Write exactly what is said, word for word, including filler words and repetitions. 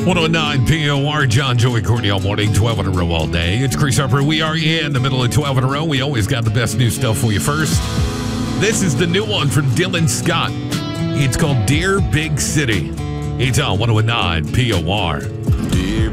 one oh nine P O R, John, Joey, Courtney all morning, twelve in a row all day. It's Chris Harper. We are in the middle of twelve in a row. We always got the best new stuff for you first. This is the new one from Dylan Scott. It's called Dear Big City. It's on one oh nine P O R.